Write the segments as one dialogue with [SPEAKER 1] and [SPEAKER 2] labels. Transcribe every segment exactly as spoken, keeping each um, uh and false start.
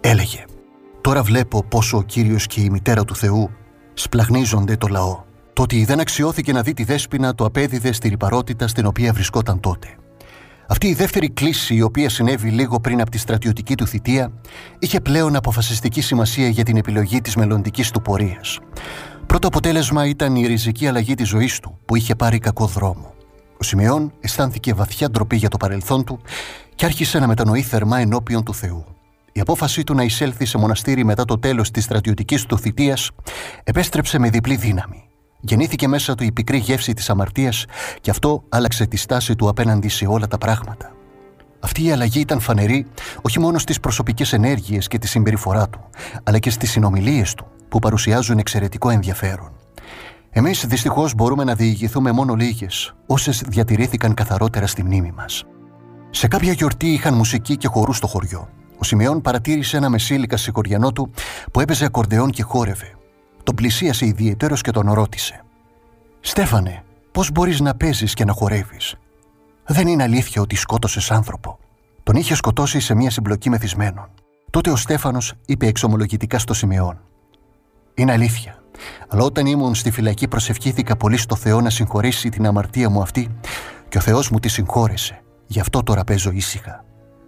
[SPEAKER 1] Έλεγε: «Τώρα βλέπω πόσο ο Κύριος και η μητέρα του Θεού σπλαγνίζονται το λαό. Το ότι δεν αξιώθηκε να δει τη Δέσποινα το απέδιδε στη ρυπαρότητα στην οποία βρισκόταν τότε. Αυτή η δεύτερη κλίση, η οποία συνέβη λίγο πριν από τη στρατιωτική του θητεία, είχε πλέον αποφασιστική σημασία για την επιλογή της μελλοντικής του πορείας. Πρώτο αποτέλεσμα ήταν η ριζική αλλαγή της ζωής του, που είχε πάρει κακό δρόμο. Ο Σιμεών αισθάνθηκε βαθιά ντροπή για το παρελθόν του και άρχισε να μετανοεί θερμά ενώπιον του Θεού. Η απόφασή του να εισέλθει σε μοναστήρι μετά το τέλος της στρατιωτικής του θητείας επέστρεψε με διπλή δύναμη. Γεννήθηκε μέσα του η πικρή γεύση της αμαρτίας και αυτό άλλαξε τη στάση του απέναντι σε όλα τα πράγματα. Αυτή η αλλαγή ήταν φανερή όχι μόνο στις προσωπικές ενέργειες και τη συμπεριφορά του, αλλά και στις συνομιλίες του, που παρουσιάζουν εξαιρετικό ενδιαφέρον. Εμείς δυστυχώς μπορούμε να διηγηθούμε μόνο λίγες, όσες διατηρήθηκαν καθαρότερα στη μνήμη μας. Σε κάποια γιορτή είχαν μουσική και χορούς στο χωριό. Ο Σιμεών παρατήρησε ένα μεσήλικα συγχωριανό του που έπαιζε ακορντεόν και χόρευε. Τον πλησίασε ιδιαιτέρως και τον ρώτησε: «Στέφανε, πώς μπορείς να παίζεις και να χορεύεις? Δεν είναι αλήθεια ότι σκότωσες άνθρωπο?» Τον είχε σκοτώσει σε μια συμπλοκή μεθυσμένων. Τότε ο Στέφανος είπε εξομολογητικά στο Σιμεών: «Είναι αλήθεια, αλλά όταν ήμουν στη φυλακή προσευχήθηκα πολύ στο Θεό να συγχωρήσει την αμαρτία μου αυτή και ο Θεός μου τη συγχώρεσε. Γι' αυτό τώρα παίζω ήσυχα».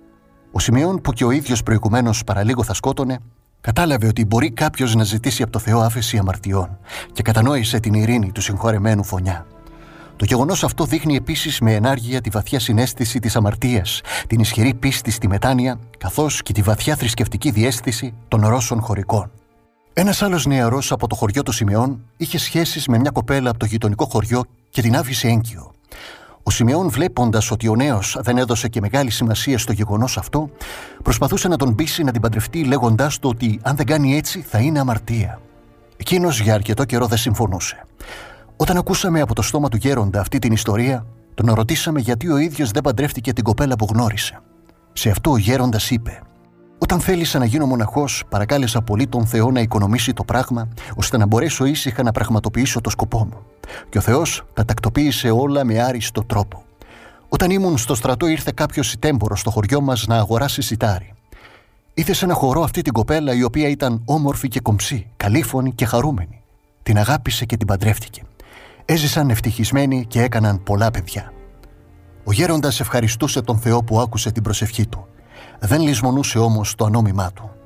[SPEAKER 1] Ο Σιμεών, που και ο ίδιος προηγουμένως παραλίγο θα σκότωνε, κατάλαβε ότι μπορεί κάποιος να ζητήσει από το Θεό άφεση αμαρτιών και κατανόησε την ειρήνη του συγχωρεμένου φωνιά. Το γεγονός αυτό δείχνει επίσης με ενάργεια τη βαθιά συναίσθηση της αμαρτίας, την ισχυρή πίστη στη μετάνοια, καθώς και τη βαθιά θρησκευτική διαίσθηση των Ρώσων χωρικών. Ένας άλλος νεαρός από το χωριό του Σιμεών είχε σχέσεις με μια κοπέλα από το γειτονικό χωριό και την άφησε έγκυο. Ο Σιμεών, βλέποντας ότι ο νέος δεν έδωσε και μεγάλη σημασία στο γεγονός αυτό, προσπαθούσε να τον πείσει να την παντρευτεί, λέγοντάς του ότι αν δεν κάνει έτσι θα είναι αμαρτία. Εκείνος για αρκετό καιρό δεν συμφωνούσε. Όταν ακούσαμε από το στόμα του γέροντα αυτή την ιστορία, τον ρωτήσαμε γιατί ο ίδιος δεν παντρεύτηκε την κοπέλα που γνώρισε. Σε αυτό ο γέροντας είπε: «Όταν θέλησα να γίνω μοναχός, παρακάλεσα πολύ τον Θεό να οικονομήσει το πράγμα, ώστε να μπορέσω ήσυχα να πραγματοποιήσω το σκοπό μου. Και ο Θεός τα τακτοποίησε όλα με άριστο τρόπο. Όταν ήμουν στο στρατό, ήρθε κάποιος σιτέμπορος στο χωριό μας να αγοράσει σιτάρι. Είδε σε ένα χορό αυτή την κοπέλα, η οποία ήταν όμορφη και κομψή, καλήφωνη και χαρούμενη. Την αγάπησε και την παντρεύτηκε. Έζησαν ευτυχισμένοι και έκαναν πολλά παιδιά». Ο γέροντας ευχαριστούσε τον Θεό που άκουσε την προσευχή του. Δεν λησμονούσε όμως το ανώμημά του.